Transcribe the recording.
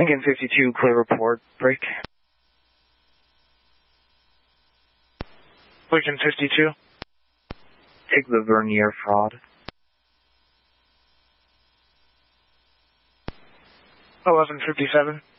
Lincoln 52, clear report. Break. Lincoln 52. Take the Vernier fraud. 1157.